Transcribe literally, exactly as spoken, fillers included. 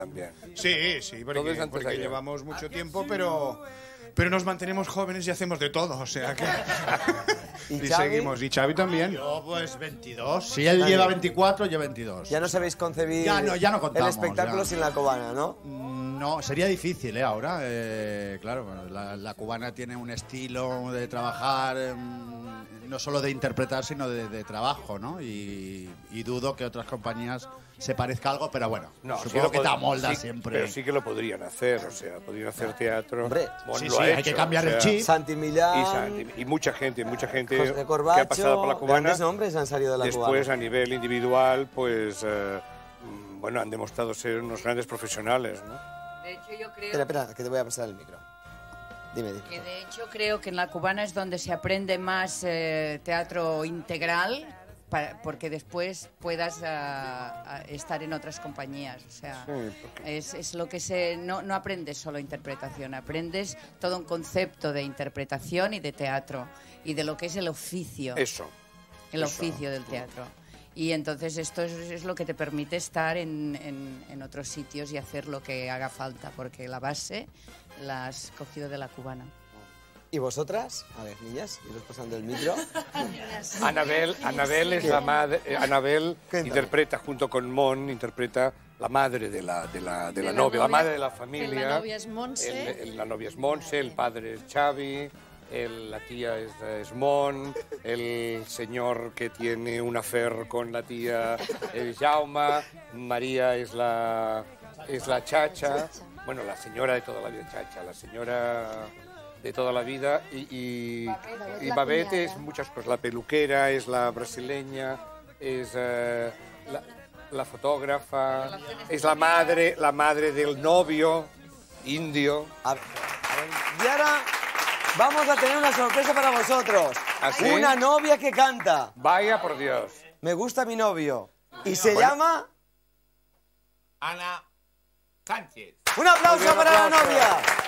también. Sí, sí, porque, porque llevamos mucho tiempo, pero... Pero nos mantenemos jóvenes y hacemos de todo, o sea que... ¿Y, y seguimos. ¿Y Xavi también? Yo, pues, veintidós. Si él lleva veinticuatro, yo veintidós. Ya no sabéis concebir ya no, ya no contamos, el espectáculo ya. sin la cubana, ¿no? No, sería difícil, ¿eh? Ahora, eh, claro, bueno, la, la cubana tiene un estilo de trabajar, eh, no solo de interpretar, sino de, de trabajo, ¿no? Y, y dudo que otras compañías se parezca algo, pero bueno, no, supongo sí que te amolda sí, siempre. Pero sí que lo podrían hacer, o sea, podrían hacer teatro. Hombre, bueno, sí, lo sí, ha hay hecho, que cambiar o sea, el chip. Santi Millán, y, Santi, y mucha gente, mucha gente José Corbacho, que ha pasado por la cubana. grandes nombres han salido de la después, cubana. Después, a nivel individual, pues, eh, bueno, han demostrado ser unos grandes profesionales, ¿no? De hecho, yo creo... Espera, espera, que te voy a pasar el micro. Dime, dime. Que de hecho creo que en la cubana es donde se aprende más eh, teatro integral, para, porque después puedas a, a estar en otras compañías. O sea, sí, porque... es, es lo que se... No, no aprendes solo interpretación, aprendes todo un concepto de interpretación y de teatro, y de lo que es el oficio. Eso. El eso. oficio del teatro. Y entonces esto es, es lo que te permite estar en, en, en otros sitios y hacer lo que haga falta, porque la base la has cogido de la cubana. ¿Y vosotras? A ver, niñas, iros pasando el micro. Anabel, Anabel es la madre. Eh, Anabel interpreta junto con Mon, interpreta la madre de la, de la, de de la la novia, novia, la madre de la familia. La novia es Montse. El, el, la novia es Montse, el padre es Xavi. El, la tía es, es Mon, el señor que tiene un affair con la tía es Jaume, María es la, es la chacha, bueno, la señora de toda la vida, chacha, la señora de toda la vida, y, y, y Babette es muchas cosas, la peluquera, es la brasileña, es uh, la, la fotógrafa, es la madre, la madre del novio indio. A ver, a ver, y ahora... vamos a tener una sorpresa para vosotros. ¿Ah, sí? Una novia que canta. Vaya por Dios. Me gusta mi novio. Y se bueno. llama... Ana Sánchez. Un aplauso bien, para aplauso. la novia.